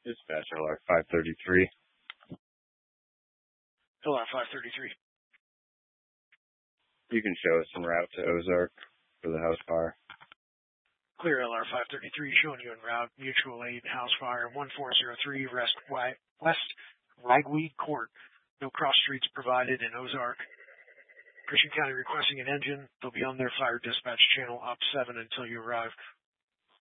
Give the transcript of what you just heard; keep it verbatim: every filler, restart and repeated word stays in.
Dispatch L R five thirty-three. L R five thirty-three. You can show us en route to Ozark for the house fire. Clear L R five thirty-three, showing you en route. Mutual aid, house fire, one four zero three, West, West Ragweed Court. No cross streets provided in Ozark. Christian County requesting an engine. They'll be on their fire dispatch channel op seven until you arrive.